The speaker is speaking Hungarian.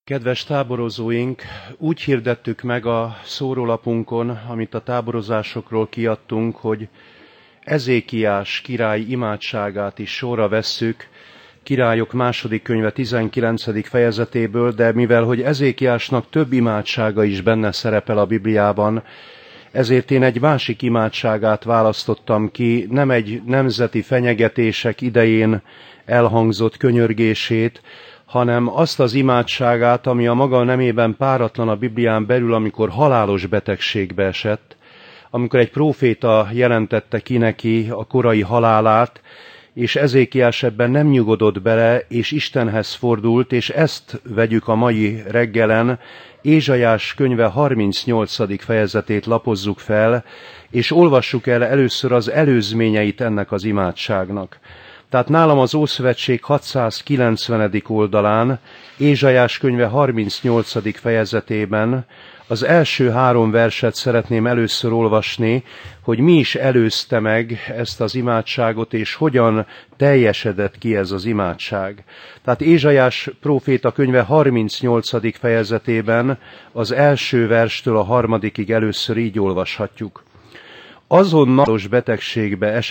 Kedves táborozóink, úgy hirdettük meg a szórólapunkon, amit a táborozásokról kiadtunk, hogy Ezékiás király imádságát is sorra vesszük, Királyok második könyve 19. fejezetéből, de mivel hogy Ezékiásnak több imádsága is benne szerepel a Bibliában, ezért én egy másik imádságát választottam ki, nem egy nemzeti fenyegetések idején elhangzott könyörgését, hanem azt az imádságát, ami a maga nemében páratlan a Biblián belül, amikor halálos betegségbe esett, amikor egy próféta jelentette ki neki a korai halálát, és Ezékiás ebben nem nyugodott bele, és Istenhez fordult, és ezt vegyük a mai reggelen, Ézsaiás könyve 38. fejezetét lapozzuk fel, és olvassuk el először az előzményeit ennek az imádságnak. Tehát nálam az Ószövetség 690. oldalán, Ézsaiás könyve 38. fejezetében az első 3 verset szeretném először olvasni, hogy mi is előzte meg ezt az imádságot, és hogyan teljesedett ki ez az imádság. Tehát Ézsaiás próféta könyve 38. fejezetében az első verstől a 3. először így olvashatjuk. Azonnal betegségbe esett